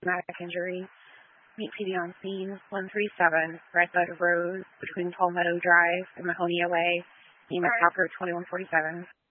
traumatic injury. Meet PD on scene 137, right side of Rose, between Palmetto Drive and Mahonia Way. EMS Hopper 2147.